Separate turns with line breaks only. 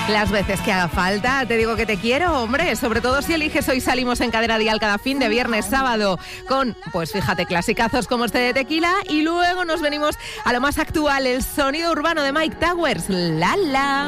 Las veces que haga falta, te digo que te quiero, hombre, sobre todo si eliges Hoy Salimos en Cadena Dial cada fin de viernes, sábado, con, pues fíjate, clasicazos como este de Tequila, y luego nos venimos a lo más actual, el sonido urbano de Mike Towers, La La.